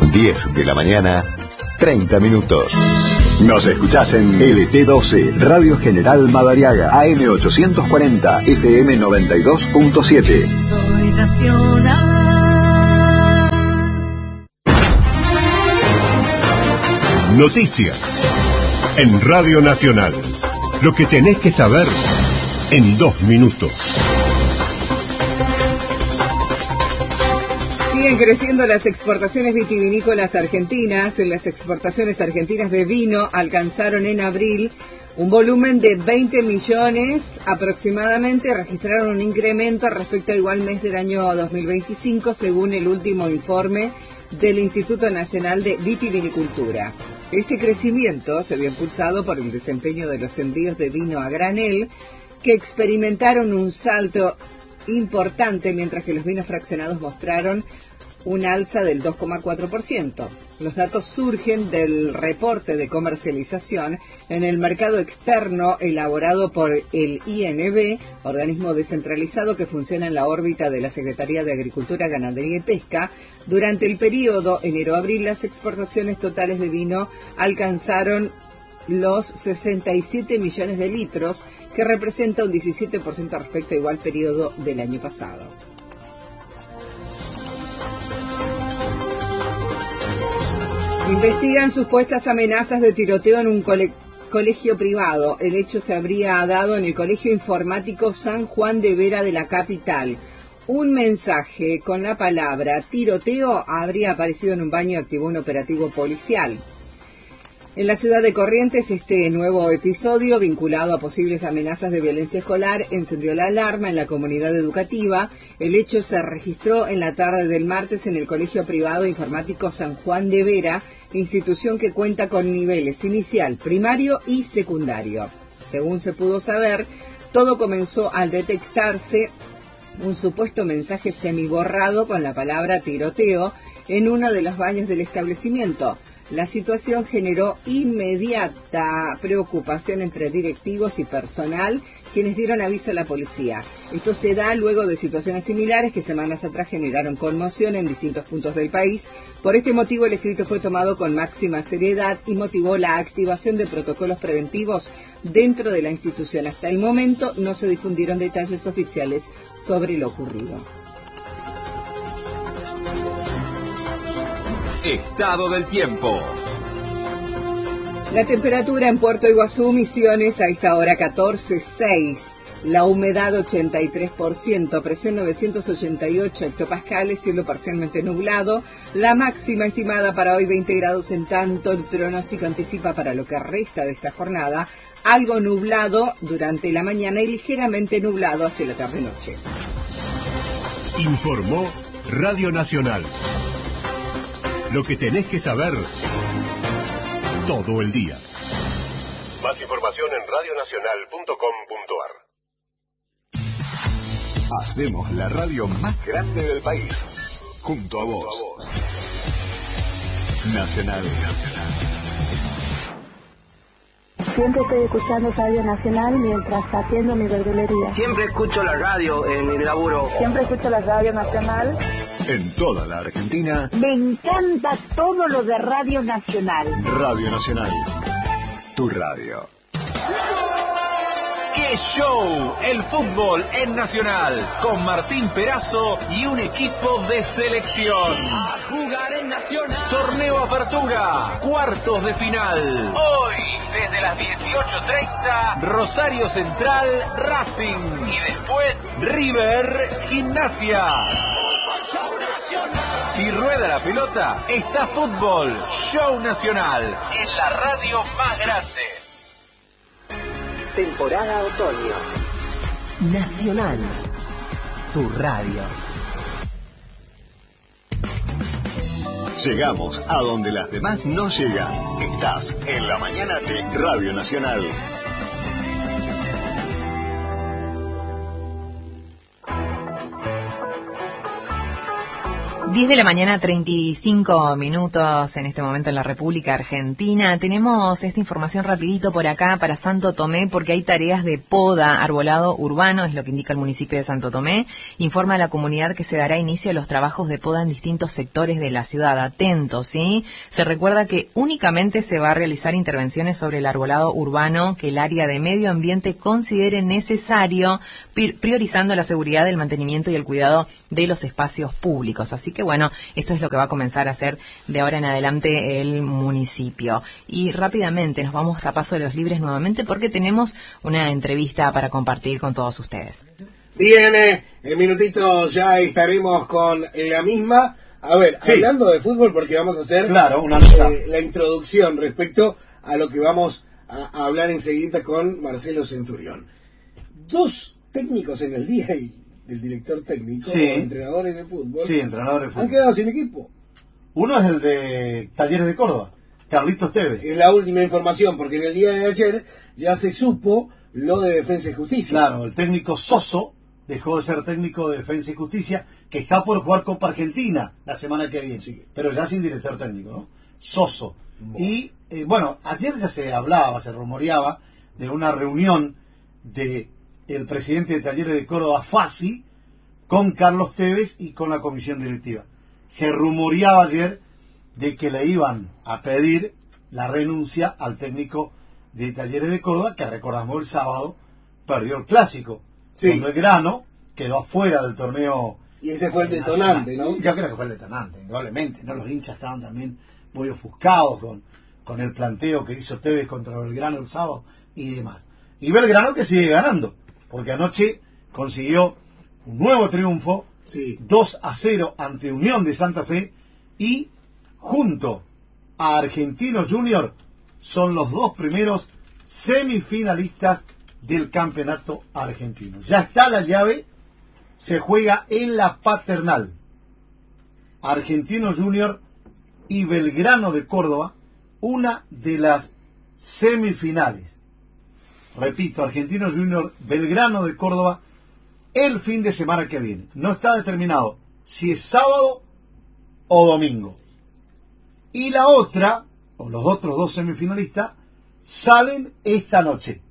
10 de la mañana, 30 minutos. Nos escuchás en LT12, Radio General Madariaga, AM840, FM 92.7. Soy nacional. Noticias en Radio Nacional. Lo que tenés que saber en 2 minutos. Siguen creciendo las exportaciones vitivinícolas argentinas. Las exportaciones argentinas de vino alcanzaron en abril un volumen de 20 millones aproximadamente. Registraron un incremento respecto a igual mes del año 2025, según el último informe del Instituto Nacional de Vitivinicultura. Este crecimiento se vio impulsado por el desempeño de los envíos de vino a granel, que experimentaron un salto importante, mientras que los vinos fraccionados mostraron un alza del 2,4%. Los datos surgen del reporte de comercialización en el mercado externo elaborado por el INB, organismo descentralizado que funciona en la órbita de la Secretaría de Agricultura, Ganadería y Pesca. Durante el periodo enero-abril, las exportaciones totales de vino alcanzaron los 67 millones de litros, que representa un 17% respecto a igual periodo del año pasado. Investigan supuestas amenazas de tiroteo en un colegio privado. El hecho se habría dado en el Colegio Informático San Juan de Vera de la capital. Un mensaje con la palabra tiroteo habría aparecido en un baño y activó un operativo policial. En la ciudad de Corrientes, este nuevo episodio, vinculado a posibles amenazas de violencia escolar, encendió la alarma en la comunidad educativa. El hecho se registró en la tarde del martes en el Colegio Privado Informático San Juan de Vera, institución que cuenta con niveles inicial, primario y secundario. Según se pudo saber, todo comenzó al detectarse un supuesto mensaje semiborrado con la palabra tiroteo en uno de los baños del establecimiento. La situación generó inmediata preocupación entre directivos y personal, quienes dieron aviso a la policía. Esto se da luego de situaciones similares que semanas atrás generaron conmoción en distintos puntos del país. Por este motivo, el escrito fue tomado con máxima seriedad y motivó la activación de protocolos preventivos dentro de la institución. Hasta el momento no se difundieron detalles oficiales sobre lo ocurrido. Estado del tiempo. La temperatura en Puerto Iguazú, Misiones, a esta hora 14,6. La humedad 83%, presión 988 hectopascales, cielo parcialmente nublado. La máxima estimada para hoy 20 grados, en tanto el pronóstico anticipa para lo que resta de esta jornada algo nublado durante la mañana y ligeramente nublado hacia la tarde-noche. Informó Radio Nacional. Lo que tenés que saber todo el día. Más información en radionacional.com.ar. Hacemos la radio más grande del país. Junto a vos. Nacional. Siempre estoy escuchando Radio Nacional mientras atiendo mi verdulería. Siempre escucho la radio en mi laburo. Siempre escucho la Radio Nacional. En toda la Argentina. Me encanta todo lo de Radio Nacional. Radio Nacional. Tu radio. ¡Qué show! El fútbol en Nacional, con Martín Perazo y un equipo de selección. A jugar en Nacional. Torneo Apertura, cuartos de final. Hoy, desde las 18:30, Rosario Central, Racing. Y después, River, Gimnasia. Si rueda la pelota, está fútbol. Show Nacional, en la radio más grande. Temporada otoño. Nacional, tu radio. Llegamos a donde las demás no llegan. Estás en la mañana de Radio Nacional. 10 de la mañana, 35 minutos en este momento en la República Argentina. Tenemos esta información rapidito por acá para Santo Tomé porque hay tareas de poda, arbolado urbano, es lo que indica el municipio de Santo Tomé. Informa a la comunidad que se dará inicio a los trabajos de poda en distintos sectores de la ciudad. Atentos, ¿sí? Se recuerda que únicamente se va a realizar intervenciones sobre el arbolado urbano que el área de medio ambiente considere necesario, priorizando la seguridad, el mantenimiento y el cuidado de los espacios públicos. Así que bueno, esto es lo que va a comenzar a hacer de ahora en adelante el municipio. Y rápidamente nos vamos a Paso de los Libres nuevamente porque tenemos una entrevista para compartir con todos ustedes. Bien, en minutitos ya estaremos con la misma. A ver, sí, hablando de fútbol, porque vamos a hacer la introducción respecto a lo que vamos a hablar enseguida con Marcelo Centurión. 2 técnicos en el día y el director técnico, entrenadores de fútbol, han quedado sin equipo. Uno es el de Talleres de Córdoba, Carlitos Tevez. Es la última información, porque en el día de ayer ya se supo lo de Defensa y Justicia. Claro, el técnico Soso dejó de ser técnico de Defensa y Justicia, que está por jugar Copa Argentina la semana que viene, pero ya sin director técnico, ¿no? Soso. Bueno. Y bueno, ayer ya se hablaba, se rumoreaba de una reunión de el presidente de Talleres de Córdoba, Fassi, con Carlos Tevez y con la comisión directiva. Se rumoreaba ayer de que le iban a pedir la renuncia al técnico de Talleres de Córdoba, que recordamos el sábado perdió el clásico. Con Belgrano, quedó afuera del torneo. Y ese fue el detonante, nacional, ¿no? Yo creo que fue el detonante, indudablemente, ¿no? Los hinchas estaban también muy ofuscados con el planteo que hizo Tevez contra Belgrano el sábado y demás. Y Belgrano que sigue ganando, porque anoche consiguió un nuevo triunfo, 2-0 ante Unión de Santa Fe, y junto a Argentinos Junior son los 2 primeros semifinalistas del campeonato argentino. Ya está la llave, se juega en la Paternal. Argentinos Junior y Belgrano de Córdoba, una de las semifinales. Repito, Argentinos Junior, Belgrano de Córdoba, el fin de semana que viene. No está determinado si es sábado o domingo. Y la otra, o los otros 2 semifinalistas, salen esta noche.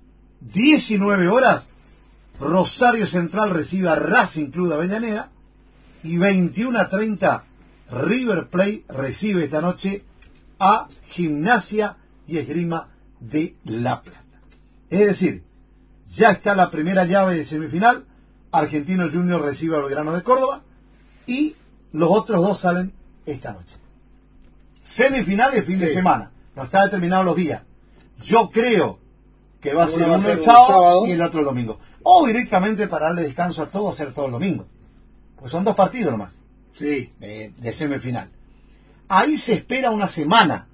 19 horas, Rosario Central recibe a Racing Club de Avellaneda, y 21:30, River Plate recibe esta noche a Gimnasia y Esgrima de La Plata. Es decir, ya está la primera llave de semifinal. Argentinos Junior recibe a Belgrano de Córdoba y los otros 2 salen esta noche. Semifinales fin de semana. No está determinado los días. Yo creo que va a ser uno el sábado y el otro el domingo. O directamente para darle descanso a todos, hacer todo el domingo. Pues son 2 partidos nomás. De semifinal. Ahí se espera una semana.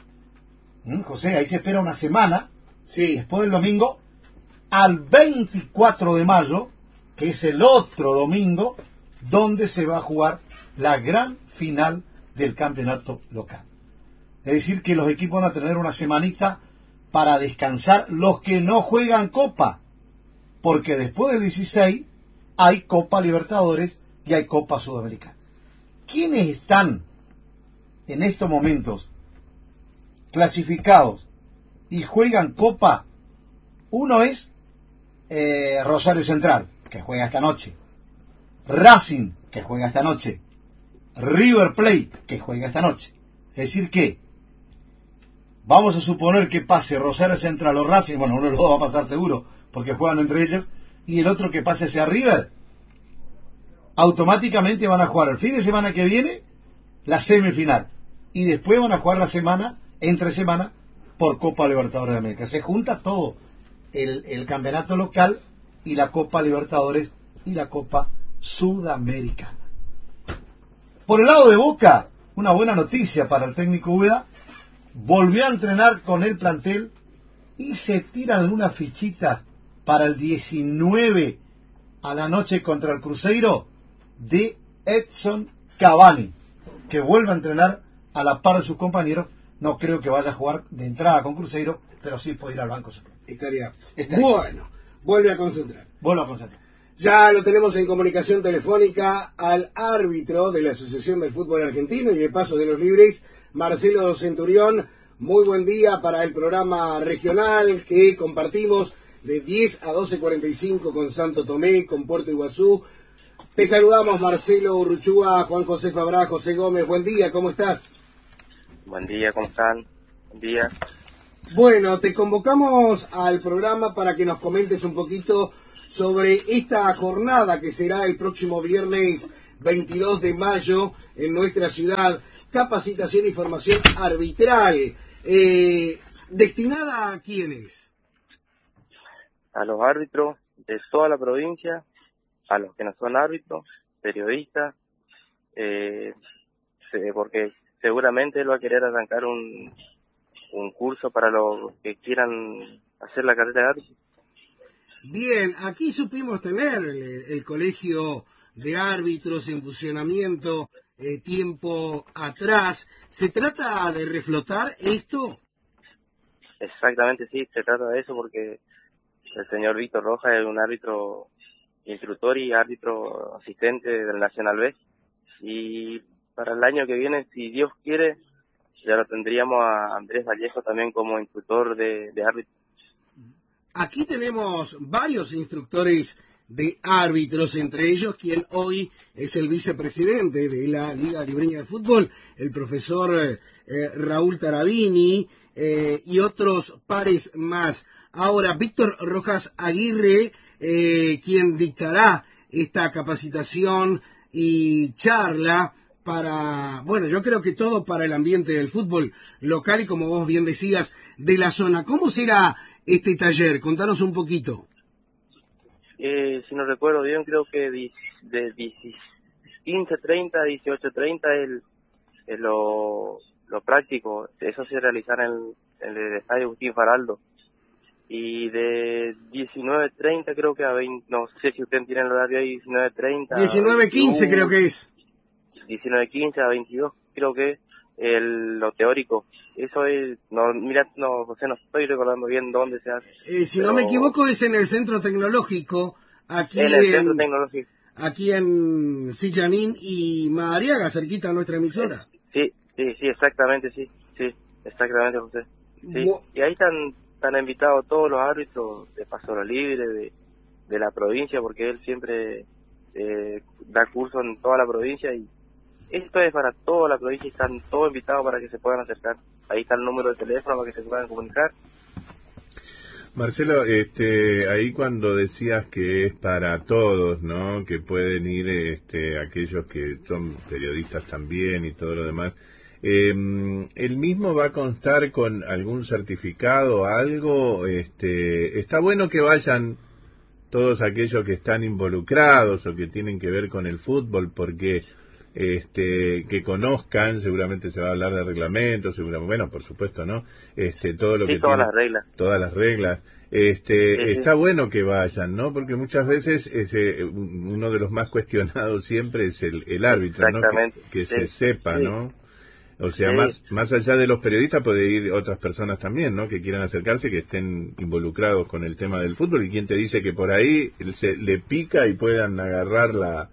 José, ahí se espera una semana. Después del domingo, al 24 de mayo, que es el otro domingo, donde se va a jugar la gran final del campeonato local. Es decir, que los equipos van a tener una semanita para descansar los que no juegan Copa, porque después del 16 hay Copa Libertadores y hay Copa Sudamericana. ¿Quiénes están en estos momentos clasificados y juegan Copa? Uno es Rosario Central, que juega esta noche, Racing, que juega esta noche, River Plate, que juega esta noche. Es decir que vamos a suponer que pase Rosario Central o Racing, bueno, uno de los 2 va a pasar seguro, porque juegan entre ellos, y el otro que pase sea River. Automáticamente van a jugar el fin de semana que viene la semifinal, y después van a jugar la semana, entre semana, por Copa Libertadores de América. Se junta todo, el campeonato local y la Copa Libertadores y la Copa Sudamericana. Por el lado de Boca, una buena noticia para el técnico Úbeda. Volvió a entrenar con el plantel y se tiran algunas fichitas para el 19 a la noche contra el Cruzeiro de Edson Cavani, que vuelve a entrenar a la par de sus compañeros. No creo que vaya a jugar de entrada con Cruzeiro, pero sí puede ir al banco. Estaría. Bueno, vuelve a concentrar. Ya lo tenemos en comunicación telefónica al árbitro de la Asociación del Fútbol Argentino y de Paso de los Libres, Marcelo Centurión. Muy buen día para el programa regional que compartimos de 10 a 12:45 con Santo Tomé, con Puerto Iguazú. Te saludamos, Marcelo Urruchúa, Juan José Fabra, José Gómez. Buen día, ¿cómo estás? Buen día, ¿cómo están? Buen día. Bueno, te convocamos al programa para que nos comentes un poquito sobre esta jornada que será el próximo viernes 22 de mayo en nuestra ciudad, capacitación y formación arbitral. ¿Destinada a quiénes? A los árbitros de toda la provincia, a los que no son árbitros, periodistas, porque seguramente él va a querer arrancar un curso para los que quieran hacer la carrera de árbitro. Bien, aquí supimos tener el colegio de árbitros en funcionamiento tiempo atrás. ¿Se trata de reflotar esto? Exactamente, sí, se trata de eso porque el señor Víctor Rojas es un árbitro instructor y árbitro asistente del Nacional B. Y para el año que viene, si Dios quiere, ya lo tendríamos a Andrés Vallejo también como instructor de árbitro. Aquí tenemos varios instructores de árbitros, entre ellos quien hoy es el vicepresidente de la Liga Libreña de Fútbol, el profesor Raúl Tarabini, y otros pares más. Ahora, Víctor Rojas Aguirre, quien dictará esta capacitación y charla para, bueno, yo creo que todo para el ambiente del fútbol local y, como vos bien decías, de la zona. ¿Cómo será este taller? Contanos un poquito. Si no recuerdo bien, creo que de 15:30 a 18:30 es lo práctico. Eso se realizará en el estadio Agustín Faraldo. Y de 19:30 creo que a 20, no sé si usted tiene el horario ahí, 19:30. 19:15 creo que es. 19:15 a 22 creo que es lo teórico. Eso es, José, no estoy recordando bien dónde se hace. Si no me equivoco es en el Centro Tecnológico, aquí Centro Tecnológico. Aquí en Sillanín y Madariaga, cerquita a nuestra emisora. Sí, exactamente, sí, exactamente, José. Sí. Y ahí están invitados todos los árbitros de Paso Libre, de la provincia, porque él siempre da curso en toda la provincia y esto es para toda la provincia y están todos invitados para que se puedan acercar. Ahí está el número de teléfono para que se puedan comunicar. Marcelo, ahí cuando decías que es para todos, ¿no? Que pueden ir aquellos que son periodistas también y todo lo demás. ¿El mismo va a constar con algún certificado, algo? Está bueno que vayan todos aquellos que están involucrados o que tienen que ver con el fútbol, porque que conozcan, seguramente se va a hablar de reglamentos, seguramente, bueno, por supuesto, ¿no? Todo lo que todas tiene, las reglas. Todas las reglas. Está bueno que vayan, ¿no? Porque muchas veces uno de los más cuestionados siempre es el árbitro, ¿no? Que se sepa, ¿no? O sea, más allá de los periodistas puede ir otras personas también, ¿no? Que quieran acercarse, que estén involucrados con el tema del fútbol. ¿Y quién te dice que por ahí le pica y puedan agarrar la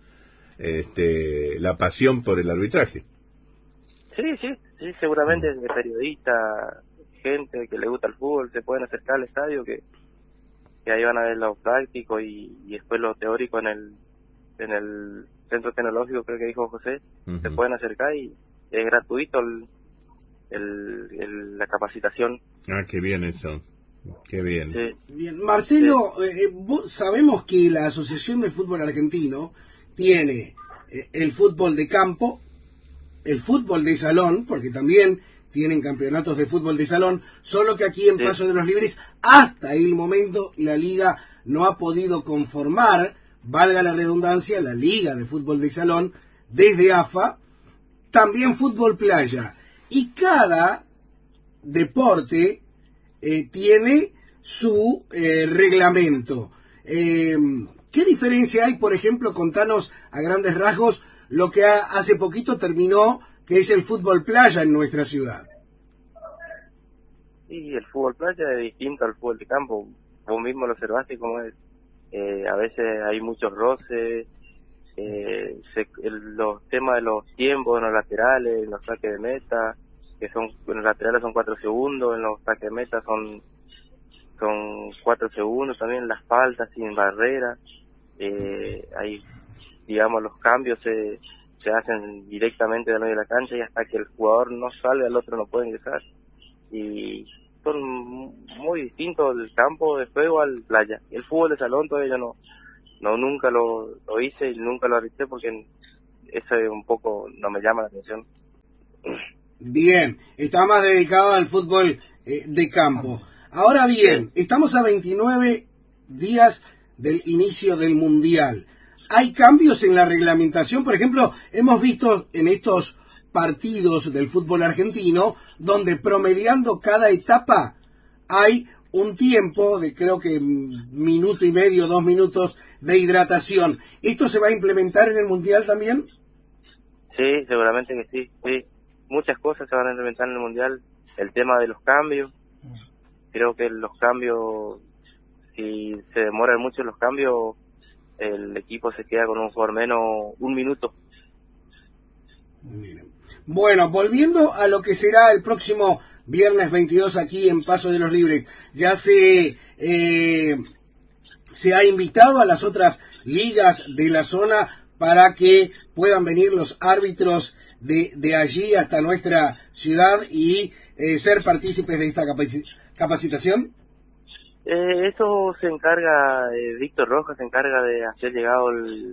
pasión por el arbitraje? Sí, seguramente de periodistas, gente que le gusta el fútbol, se pueden acercar al estadio, que ahí van a ver lo práctico y después lo teórico en el centro tecnológico, creo que dijo José. Se pueden acercar y es gratuito la capacitación. Ah, qué bien eso. Qué bien. Sí. Bien, Marcelo, sabemos que la Asociación del Fútbol Argentino tiene el fútbol de campo, el fútbol de salón, porque también tienen campeonatos de fútbol de salón, solo que aquí en Paso de los Libres, hasta el momento, la liga no ha podido conformar, valga la redundancia, la liga de fútbol de salón, desde AFA, también fútbol playa. Y cada deporte tiene su reglamento. ¿Qué diferencia hay, por ejemplo? Contanos a grandes rasgos lo que hace poquito terminó, que es el fútbol playa en nuestra ciudad. Sí, el fútbol playa es distinto al fútbol de campo. Vos mismo lo observaste como es a veces hay muchos roces, los temas de los tiempos en los laterales, en los saques de meta, que son en los laterales son 4 segundos, en los saques de meta son 4 segundos, también las faltas sin barrera, hay, digamos, los cambios se hacen directamente del medio de la cancha y hasta que el jugador no salga el otro no puede ingresar, y son muy distintos el campo de juego al playa. El fútbol de salón todavía yo nunca lo hice y nunca lo arbitré porque eso un poco no me llama la atención. Bien, está más dedicado al fútbol de campo. Ahora bien, estamos a 29 días del inicio del Mundial. ¿Hay cambios en la reglamentación? Por ejemplo, hemos visto en estos partidos del fútbol argentino donde promediando cada etapa hay un tiempo de creo que 1,5 minutos, 2 minutos de hidratación. ¿Esto se va a implementar en el Mundial también? Sí, seguramente que sí. Muchas cosas se van a implementar en el Mundial. El tema de los cambios. Creo que los cambios, si se demoran mucho los cambios, el equipo se queda con un jugador menos 1 minuto. Miren. Bueno, volviendo a lo que será el próximo viernes 22 aquí en Paso de los Libres, ya se ha invitado a las otras ligas de la zona para que puedan venir los árbitros de allí hasta nuestra ciudad y ser partícipes de esta capacitación. Eso se encarga, Víctor Rojas se encarga de hacer llegado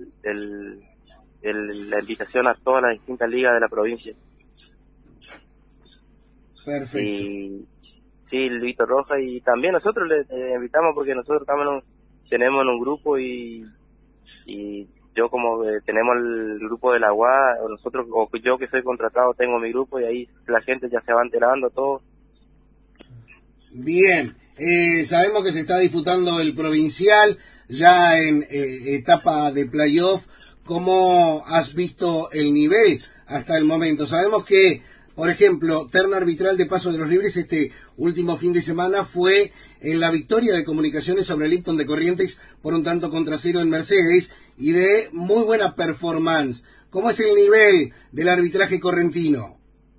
la invitación a todas las distintas ligas de la provincia. Perfecto. Y sí, el Víctor Rojas, y también nosotros le invitamos porque nosotros también tenemos un grupo y yo como tenemos el grupo de la UA, nosotros, o yo que soy contratado tengo mi grupo y ahí la gente ya se va enterando todo. Bien, sabemos que se está disputando el provincial ya en etapa de playoff. ¿Cómo has visto el nivel hasta el momento? Sabemos que, por ejemplo, terna arbitral de Paso de los Libres este último fin de semana fue en la victoria de Comunicaciones sobre Lipton de Corrientes por 1-0 en Mercedes y de muy buena performance. ¿Cómo es el nivel del arbitraje correntino?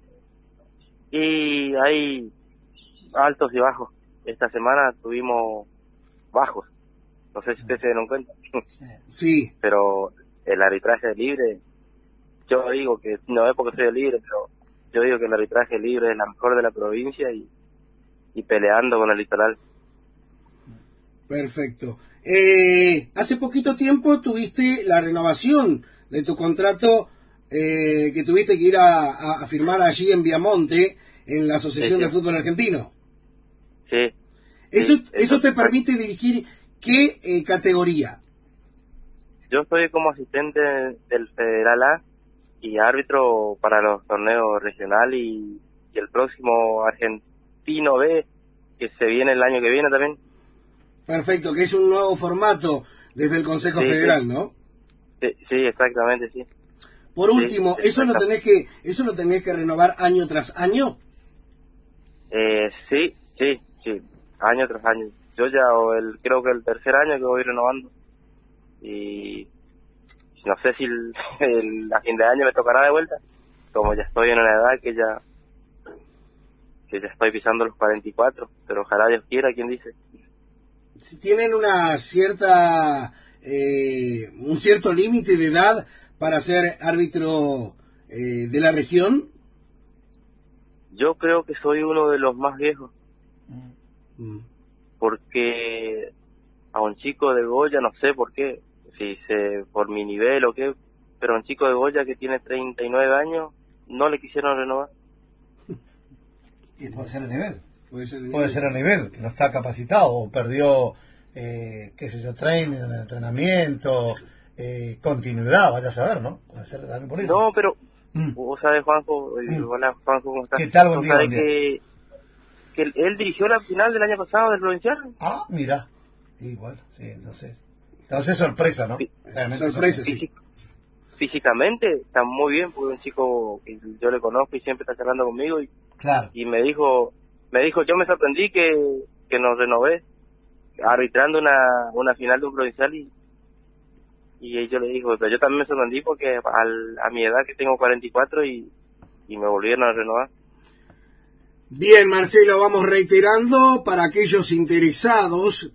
Y hay altos y bajos. Esta semana tuvimos bajos. No sé si ustedes se dieron cuenta. Sí. Pero el arbitraje libre, yo digo que, no es porque soy libre, pero yo digo que el arbitraje libre es la mejor de la provincia y peleando con el litoral. Perfecto. Hace poquito tiempo tuviste la renovación de tu contrato que tuviste que ir a firmar allí en Viamonte, en la Asociación de Fútbol Argentino. Sí. ¿Eso te permite dirigir qué categoría? Yo estoy como asistente del Federal A y árbitro para los torneos regional y el próximo Argentino B, que se viene el año que viene también. Perfecto, que es un nuevo formato desde el Consejo Federal, ¿no? Sí, exactamente, sí. Por último, ¿eso lo tenés que renovar año tras año? Sí, año tras año. Yo ya creo que el tercer año que voy renovando. Y no sé si a fin de año me tocará de vuelta, como ya estoy en una edad que ya estoy pisando los 44, pero ojalá Dios quiera, quien dice. Si tienen una cierta un cierto límite de edad para ser árbitro de la región. Yo creo que soy uno de los más viejos, porque a un chico de Goya, no sé por qué, si por mi nivel o qué, pero a un chico de Goya que tiene 39 años no le quisieron renovar. Y puede ser el nivel. Puede ser el nivel, que no está capacitado o perdió, training, entrenamiento, continuidad, vaya a saber, ¿no? Puede ser también por eso. No, pero vos sabés, Juanjo, hola Juanjo, ¿cómo estás? ¿Qué tal? Buen día, que él dirigió la final del año pasado del provincial. Ah, mira. Igual, sí, entonces sorpresa, ¿no? Sorpresa, sí. Físicamente está muy bien, porque es un chico que yo le conozco y siempre está charlando conmigo y, claro. Y me dijo, yo me sorprendí que nos renové arbitrando una final de un provincial y yo le digo, pero yo también me sorprendí porque a mi edad que tengo 44 y me volvieron a renovar. Bien, Marcelo, vamos reiterando para aquellos interesados,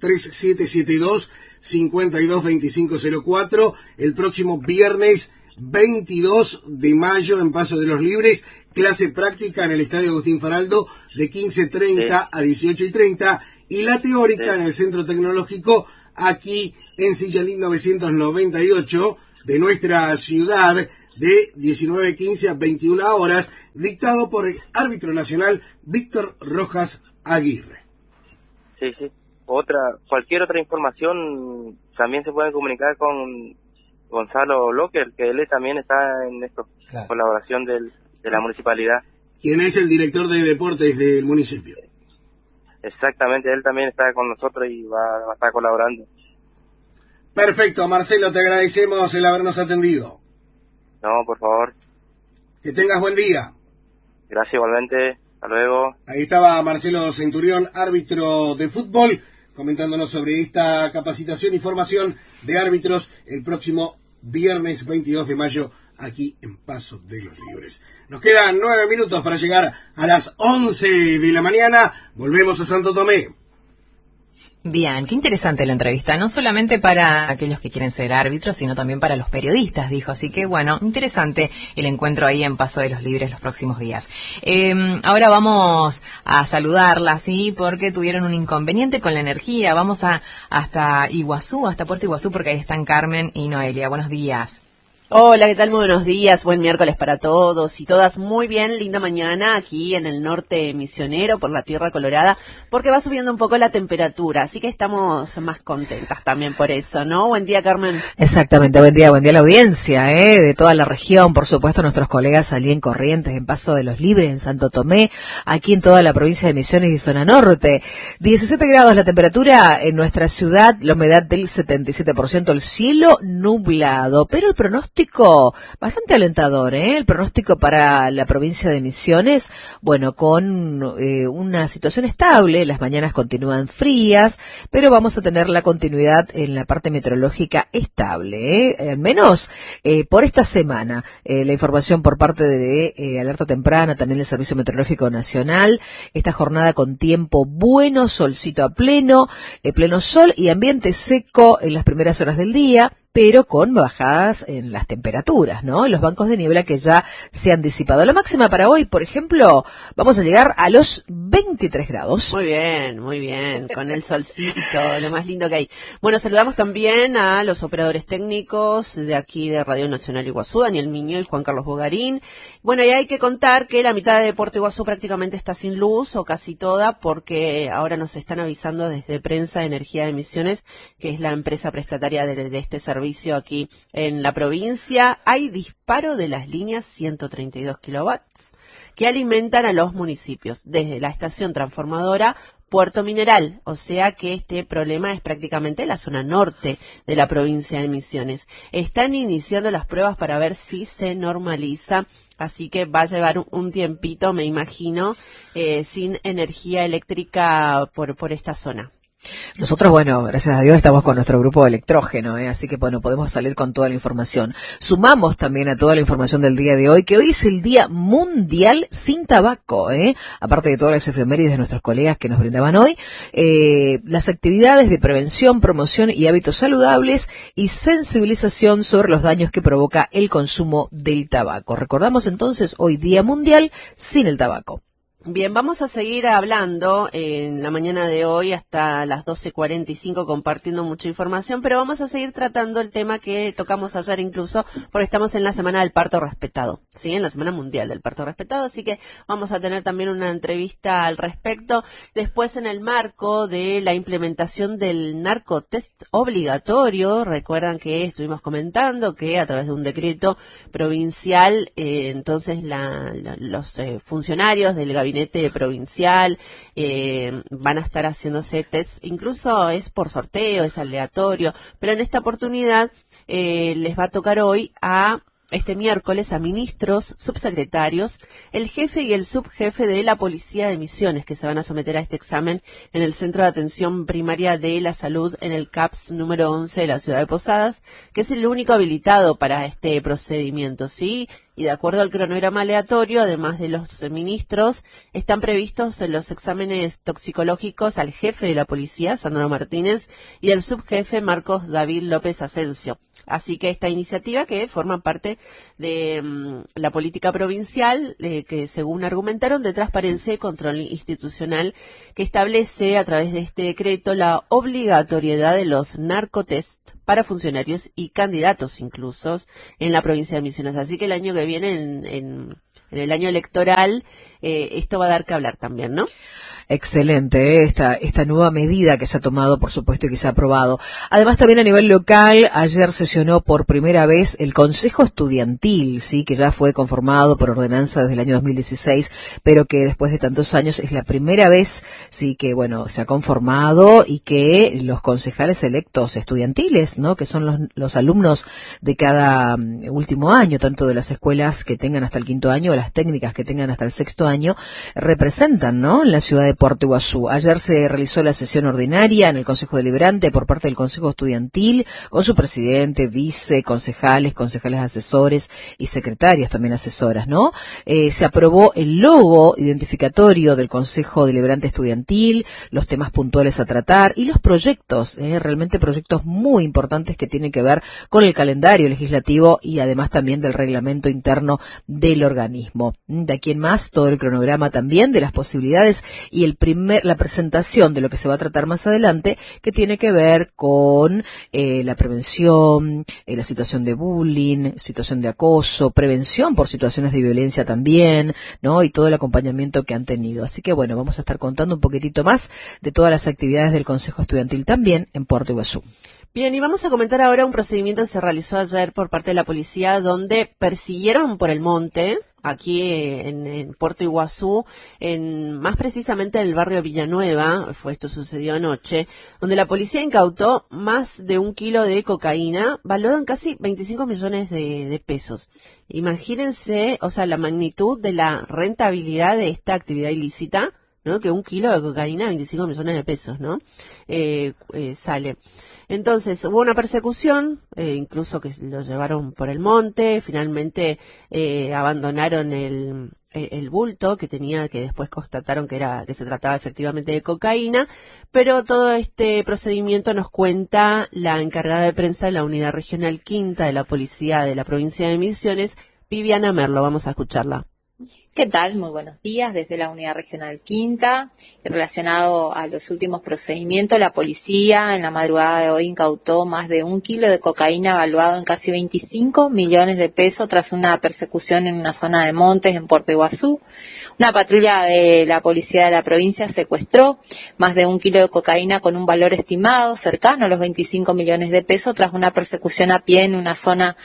3772-522504, el próximo viernes 22 de mayo en Paso de los Libres, clase práctica en el Estadio Agustín Faraldo de 15:30 a 18:30 y la teórica en el Centro Tecnológico aquí en Sillalín 998 de nuestra ciudad de 19:15 a 21 horas, dictado por el árbitro nacional Víctor Rojas Aguirre. Sí. Cualquier otra información también se pueden comunicar con Gonzalo Locker, que él también está en esto, colaboración de la municipalidad. ¿Quién es el director de deportes del municipio? Exactamente, él también está con nosotros y va a estar colaborando. Perfecto, Marcelo, te agradecemos el habernos atendido. No, por favor. Que tengas buen día. Gracias igualmente. Hasta luego. Ahí estaba Marcelo Centurión, árbitro de fútbol, comentándonos sobre esta capacitación y formación de árbitros el próximo viernes 22 de mayo aquí en Paso de los Libres. Nos quedan 9 minutos para llegar a las 11 de la mañana. Volvemos a Santo Tomé. Bien, qué interesante la entrevista, no solamente para aquellos que quieren ser árbitros, sino también para los periodistas, dijo. Así que, bueno, interesante el encuentro ahí en Paso de los Libres los próximos días. Ahora vamos a saludarla, ¿sí? Porque tuvieron un inconveniente con la energía. Vamos hasta Iguazú, hasta Puerto Iguazú, porque ahí están Carmen y Noelia. Buenos días. Hola, ¿qué tal? Muy buenos días, buen miércoles para todos y todas. Muy bien, linda mañana aquí en el norte misionero por la Tierra Colorada, porque va subiendo un poco la temperatura, así que estamos más contentas también por eso, ¿no? Buen día, Carmen. Exactamente, buen día a la audiencia, de toda la región, por supuesto nuestros colegas allí en Corrientes, en Paso de los Libres, en Santo Tomé, aquí en toda la provincia de Misiones y zona norte. 17 grados la temperatura en nuestra ciudad, la humedad del 77%, el cielo nublado, pero el pronóstico bastante alentador, el pronóstico para la provincia de Misiones, bueno, con una situación estable, las mañanas continúan frías, pero vamos a tener la continuidad en la parte meteorológica estable, al menos por esta semana. La información por parte de Alerta Temprana, también del Servicio Meteorológico Nacional, esta jornada con tiempo bueno, solcito a pleno sol y ambiente seco en las primeras horas del día, pero con bajadas en las temperaturas, ¿no? En los bancos de niebla que ya se han disipado. La máxima para hoy, por ejemplo, vamos a llegar a los 23 grados. Muy bien, con el solcito, lo más lindo que hay. Bueno, saludamos también a los operadores técnicos de aquí de Radio Nacional Iguazú, Daniel Miño y Juan Carlos Bogarín. Bueno, y hay que contar que la mitad de Puerto Iguazú prácticamente está sin luz, o casi toda, porque ahora nos están avisando desde Prensa de Energía de Misiones, que es la empresa prestataria de este servicio aquí en la provincia. Hay disparo de las líneas 132 kilowatts que alimentan a los municipios desde la estación transformadora Puerto Mineral, o sea que este problema es prácticamente la zona norte de la provincia de Misiones. Están iniciando las pruebas para ver si se normaliza, así que va a llevar un tiempito, me imagino, sin energía eléctrica por esta zona. Nosotros, bueno, gracias a Dios estamos con nuestro grupo de electrógeno, así que bueno, podemos salir con toda la información. Sumamos también a toda la información del día de hoy, que hoy es el Día Mundial Sin Tabaco, aparte de todas las efemérides de nuestros colegas que nos brindaban hoy, las actividades de prevención, promoción y hábitos saludables y sensibilización sobre los daños que provoca el consumo del tabaco. Recordamos entonces hoy Día Mundial Sin el Tabaco. Bien, vamos a seguir hablando en la mañana de hoy hasta las 12:45 compartiendo mucha información, pero vamos a seguir tratando el tema que tocamos ayer incluso, porque estamos en la Semana del Parto Respetado, ¿sí? En la Semana Mundial del Parto Respetado, así que vamos a tener también una entrevista al respecto. Después, en el marco de la implementación del narcotest obligatorio, recuerdan que estuvimos comentando que a través de un decreto provincial, entonces los funcionarios del gabinete provincial van a estar haciéndose test, incluso es por sorteo, es aleatorio, pero en esta oportunidad les va a tocar hoy a este miércoles a ministros, subsecretarios, el jefe y el subjefe de la Policía de Misiones, que se van a someter a este examen en el Centro de Atención Primaria de la Salud en el CAPS número 11 de la ciudad de Posadas, que es el único habilitado para este procedimiento, ¿sí? Y de acuerdo al cronograma aleatorio, además de los ministros, están previstos los exámenes toxicológicos al jefe de la policía, Sandro Martínez, y al subjefe Marcos David López Asensio. Así que esta iniciativa, que forma parte de la política provincial, que según argumentaron, de transparencia y control institucional, que establece a través de este decreto la obligatoriedad de los narcotest para funcionarios y candidatos incluso en la provincia de Misiones. Así que el año que viene, en el año electoral, esto va a dar que hablar también, ¿no? Excelente, esta nueva medida que se ha tomado, por supuesto, y que se ha aprobado. Además, también a nivel local, ayer sesionó por primera vez el Consejo Estudiantil, sí, que ya fue conformado por ordenanza desde el año 2016, pero que después de tantos años es la primera vez, sí, que, bueno, se ha conformado y que los concejales electos estudiantiles, ¿no?, que son los alumnos de cada último año, tanto de las escuelas que tengan hasta el quinto año o las técnicas que tengan hasta el sexto año, representan, ¿no?, en la ciudad de Puerto Iguazú. Ayer se realizó la sesión ordinaria en el Consejo Deliberante por parte del Consejo Estudiantil, con su presidente, vice, concejales asesores y secretarias también asesoras, ¿no? Se aprobó el logo identificatorio del Consejo Deliberante Estudiantil, los temas puntuales a tratar y los proyectos, realmente proyectos muy importantes que tienen que ver con el calendario legislativo y además también del reglamento interno del organismo. De aquí en más, todo el cronograma también de las posibilidades y la presentación de lo que se va a tratar más adelante, que tiene que ver con la prevención, la situación de bullying, situación de acoso, prevención por situaciones de violencia también, ¿no? Y todo el acompañamiento que han tenido. Así que bueno, vamos a estar contando un poquitito más de todas las actividades del Consejo Estudiantil también en Puerto Iguazú. Bien, y vamos a comentar ahora un procedimiento que se realizó ayer por parte de la policía, donde persiguieron por el monte, aquí en Puerto Iguazú, más precisamente en el barrio Villanueva, esto sucedió anoche, donde la policía incautó más de 1 kilo de cocaína, valorado en casi 25 millones de pesos. Imagínense, o sea, la magnitud de la rentabilidad de esta actividad ilícita, ¿no? Que 1 kilo de cocaína, 25 millones de pesos, ¿no? Sale. Entonces, hubo una persecución, incluso que lo llevaron por el monte, finalmente abandonaron el bulto que tenía, que después constataron que se trataba efectivamente de cocaína, pero todo este procedimiento nos cuenta la encargada de prensa de la Unidad Regional Quinta de la Policía de la Provincia de Misiones, Viviana Merlo. Vamos a escucharla. ¿Qué tal? Muy buenos días. Desde la Unidad Regional Quinta, relacionado a los últimos procedimientos, la policía en la madrugada de hoy incautó más de 1 kilo de cocaína valuado en casi 25 millones de pesos tras una persecución en una zona de montes en Puerto Iguazú. Una patrulla de la policía de la provincia secuestró más de 1 kilo de cocaína con un valor estimado cercano a los 25 millones de pesos tras una persecución a pie en una zona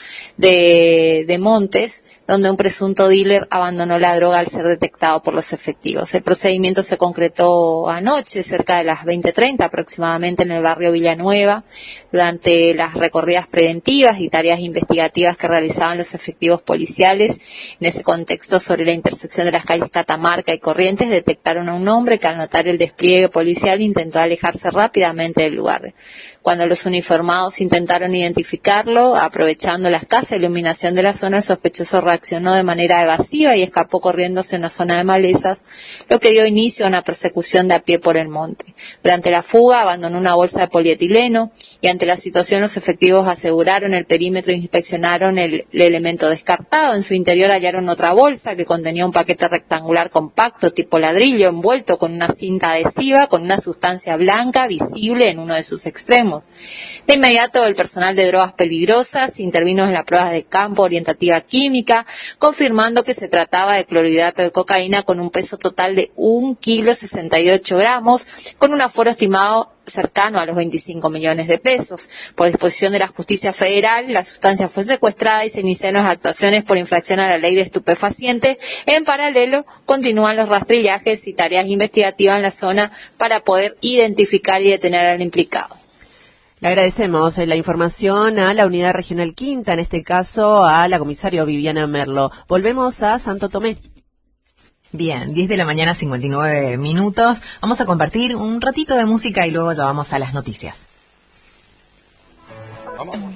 de montes, donde un presunto dealer abandonó la droga al ser detectado por los efectivos. El procedimiento se concretó anoche, cerca de las 20:30 aproximadamente, en el barrio Villanueva, durante las recorridas preventivas y tareas investigativas que realizaban los efectivos policiales. En ese contexto, sobre la intersección de las calles Catamarca y Corrientes, detectaron a un hombre que, al notar el despliegue policial, intentó alejarse rápidamente del lugar. Cuando los uniformados intentaron identificarlo, aprovechando la escasa iluminación de la zona, el sospechoso reaccionó de manera evasiva y escapó corriendo hacia una zona de malezas, lo que dio inicio a una persecución de a pie por el monte. Durante la fuga abandonó una bolsa de polietileno y ante la situación los efectivos aseguraron el perímetro e inspeccionaron el elemento descartado. En su interior hallaron otra bolsa que contenía un paquete rectangular compacto tipo ladrillo envuelto con una cinta adhesiva con una sustancia blanca visible en uno de sus extremos. De inmediato el personal de drogas peligrosas intervino en las pruebas de campo orientativa química, confirmando que se trataba de clorhidrato de cocaína con un peso total de 1 kilo 68 gramos, con un aforo estimado cercano a los 25 millones de pesos. Por disposición de la Justicia Federal, la sustancia fue secuestrada y se iniciaron las actuaciones por infracción a la ley de estupefacientes. En paralelo, continúan los rastrillajes y tareas investigativas en la zona para poder identificar y detener al implicado. Le agradecemos la información a la Unidad Regional Quinta, en este caso a la comisaria Viviana Merlo. Volvemos a Santo Tomé. Bien, 10 de la mañana, 59 minutos. Vamos a compartir un ratito de música y luego ya vamos a las noticias. Vamos.